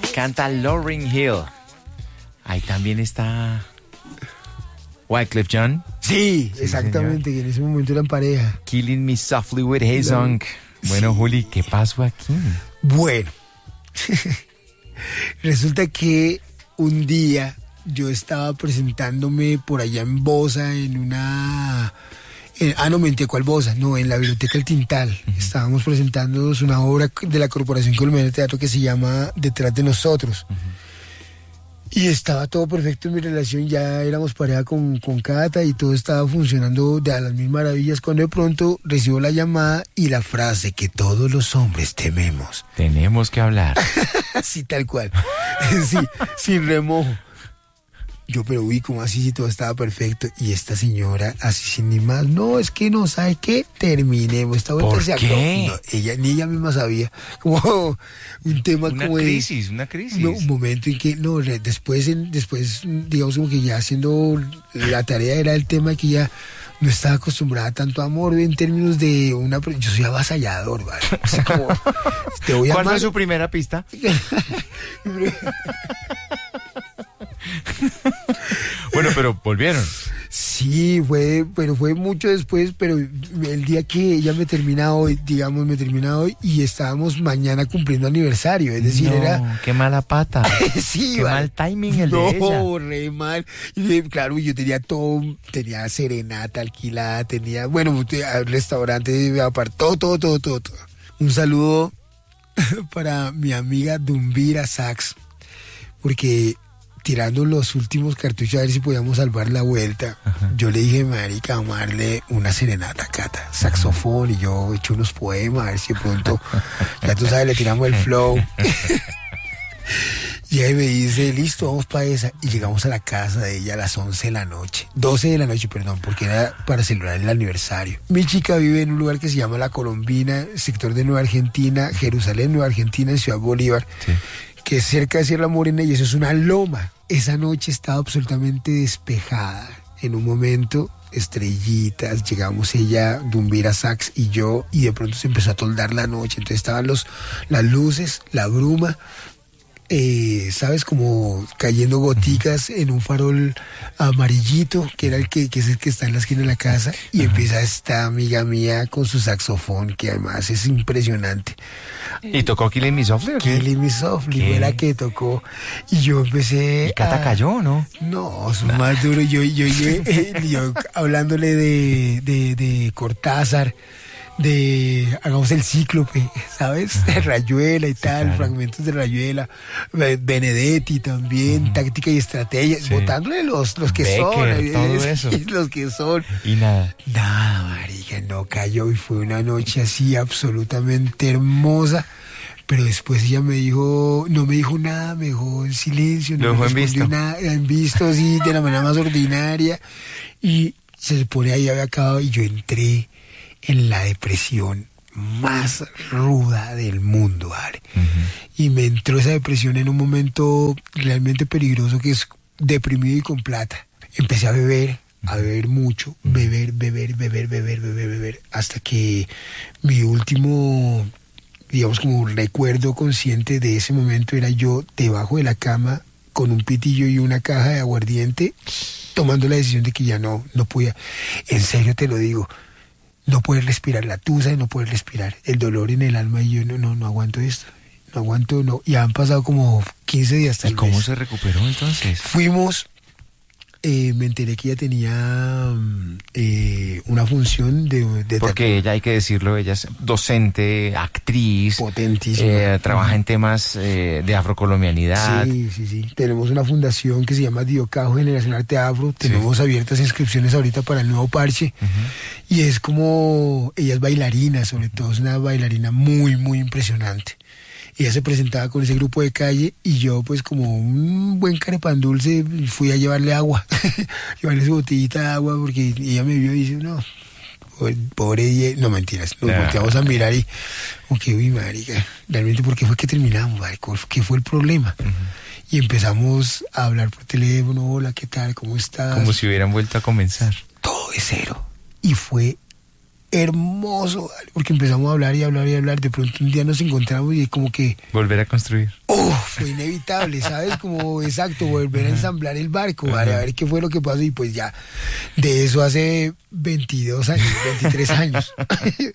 Canta Lauryn Hill. Ahí también está Wyclef Jean. Sí, exactamente, que en ese momento eran pareja. Killing Me Softly with Haesung. Bueno, sí. Juli, ¿qué pasó aquí? Bueno, resulta que un día yo estaba presentándome por allá en Bosa, en una... no, mentira, ¿cuál Bosa? No, en la Biblioteca El Tintal. Uh-huh. Estábamos presentándonos una obra de la Corporación Colombiana de Teatro que se llama Detrás de Nosotros. Uh-huh. Y estaba todo perfecto en mi relación, ya éramos pareja con Cata y todo estaba funcionando de a las mil maravillas, cuando de pronto recibo la llamada y la frase que todos los hombres tememos. Tenemos que hablar. Sí, tal cual. Sí, sin remojo. Yo, pero uy, ¿cómo así si todo estaba perfecto? Y esta señora, así sin ni más, no, es que no sabe qué, terminemos. Esta vuelta ¿por qué? No, ni ella misma sabía. Como un tema una como crisis. No, un momento en que, no, después, digamos como que ya haciendo la tarea era el tema que ya no estaba acostumbrada a tanto amor en términos de una... Yo soy avasallador, ¿vale? O sea, como, te voy a ¿cuál amar. fue su primera pista? Bueno, pero volvieron. Sí, pero fue mucho después, pero el día que ella me termina hoy y estábamos mañana cumpliendo aniversario, es decir, era... qué mala pata. Sí, qué mal timing el de ella. No, re mal. Y claro, yo tenía todo, tenía serenata alquilada, tenía, bueno, restaurante, todo. Un saludo para mi amiga Dumbira Sax, porque... tirando los últimos cartuchos a ver si podíamos salvar la vuelta. Ajá. Yo le dije, marica, vamos a darle una serenata a Cata, saxofón, y yo he hecho unos poemas, a ver si de pronto, ya tú sabes, le tiramos el flow. Y ahí me dice, listo, vamos para esa. Y llegamos a la casa de ella a las 12 de la noche, porque era para celebrar el aniversario. Mi chica vive en un lugar que se llama La Colombina, sector de Nueva Argentina, Jerusalén, Nueva Argentina, en Ciudad Bolívar. Sí. Que es cerca de Sierra Morena, y eso es una loma. Esa noche estaba absolutamente despejada. En un momento, estrellitas, llegamos ella, Dumbira Sax y yo, y de pronto se empezó a toldar la noche. Entonces estaban las luces, la bruma, ¿sabes? Como cayendo goticas en un farol amarillito, que era que es el que está en la esquina de la casa, y empieza esta amiga mía con su saxofón, que además es impresionante. ¿Y tocó Killing Me Softly? Killing Me Softly fue la que tocó. Y yo empecé. ¿Y Cata cayó, no? No, es más duro. Yo hablándole de Cortázar, hagamos el Cíclope, ¿sabes? De Rayuela y tal, claro. Fragmentos de Rayuela, Benedetti también, táctica y estrategia, botándole los que Becker, son, todo eso. Los que son. Y nada, marica, no cayó, y fue una noche así absolutamente hermosa. Pero después ella no me dijo nada, me dejó en silencio, no me respondió nada, en visto, así, de la manera más ordinaria. Y se supone ahí había acabado, y yo entré en la depresión más ruda del mundo, ¿vale? Uh-huh. Y me entró esa depresión en un momento realmente peligroso, que es deprimido y con plata. Empecé a beber mucho, beber, hasta que mi último, digamos, como recuerdo consciente de ese momento era yo debajo de la cama con un pitillo y una caja de aguardiente, tomando la decisión de que ya no podía. En serio te lo digo. No poder respirar, la tusa de no poder respirar, el dolor en el alma, y yo no aguanto esto, no aguanto. Ya han pasado como 15 días tal vez. ¿Y cómo se recuperó entonces? Fuimos, me enteré que ella tenía una función de porque ella, hay que decirlo, ella es docente, actriz, potentísima, trabaja en temas de afrocolombianidad. Sí. Tenemos una fundación que se llama Diocajo Generación Arte Afro. Tenemos abiertas inscripciones ahorita para el nuevo parche. Y es como, ella es bailarina, sobre todo es una bailarina muy, muy impresionante. Ella se presentaba con ese grupo de calle, y yo, pues, como un buen carepán dulce, fui a llevarle agua, llevarle su botellita de agua, porque ella me vio y dice, no, pobre ella, no, mentiras, nos volteamos a mirar y, uy, marica, realmente, ¿por qué fue que terminamos, marica? ¿Qué fue el problema? Y empezamos a hablar por teléfono, hola, ¿qué tal? ¿Cómo estás? Como si hubieran vuelto a comenzar. Todo de cero. Y fue hermoso, porque empezamos a hablar y hablar y hablar. De pronto un día nos encontramos y como que... Volver a construir. Fue inevitable, ¿sabes? Como, exacto, volver a ensamblar el barco, a ver qué fue lo que pasó. Y pues ya, de eso hace 22 años, 23 años.